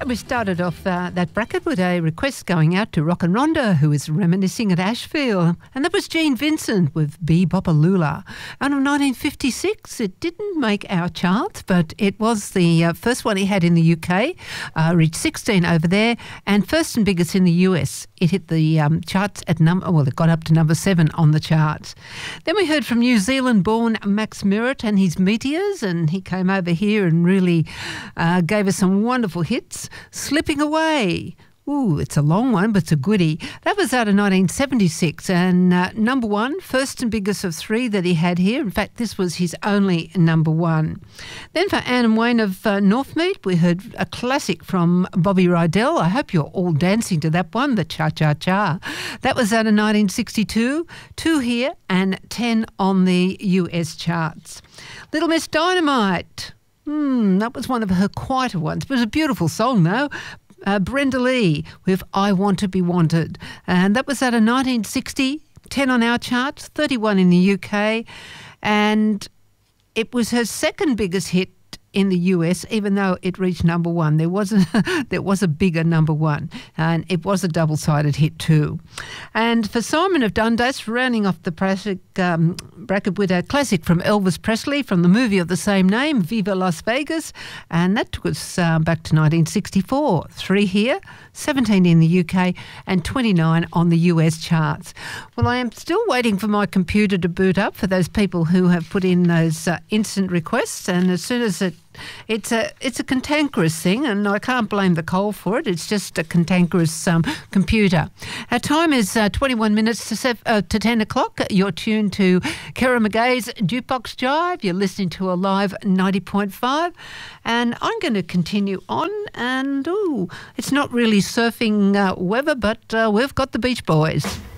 And we started off that bracket with a request going out to Rock and Rhonda, who is reminiscing at Ashfield. And that was Gene Vincent with Be-Bop-A-Lula. Out of 1956, it didn't make our chart, but it was the first one he had in the UK, reached 16 over there, and first and biggest in the US. It hit the charts at it got up to number 7 on the charts. Then we heard from New Zealand-born Max Merritt and his Meteors, and he came over here and really gave us some wonderful hits. Slipping Away. Ooh, it's a long one, but it's a goodie. That was out of 1976 and number 1, first and biggest of 3 that he had here. In fact, this was his only number 1. Then for Anne and Wayne of Northmead, we heard a classic from Bobby Rydell. I hope you're all dancing to that one, the Cha-Cha-Cha. That was out of 1962, 2 here and 10 on the US charts. Little Miss Dynamite. That was one of her quieter ones. It was a beautiful song, though. Brenda Lee with I Want to Be Wanted. And that was out of 1960, 10 on our charts, 31 in the UK. And it was her second biggest hit in the US, even though it reached number 1. There was a bigger number 1, and it was a double-sided hit too. And for Simon of Dundas, rounding off the bracket with a classic from Elvis Presley from the movie of the same name, Viva Las Vegas, and that took us back to 1964. 3 here, 17 in the UK, and 29 on the US charts. Well, I am still waiting for my computer to boot up for those people who have put in those instant requests, and as soon as it's a cantankerous thing, and I can't blame the coal for it. It's just a cantankerous computer. Our time is 21 minutes to 10 o'clock. You're tuned to Kara McGay's Jukebox Jive. You're listening to a live 90.5, and I'm going to continue on. And it's not really surfing weather, but we've got the Beach Boys.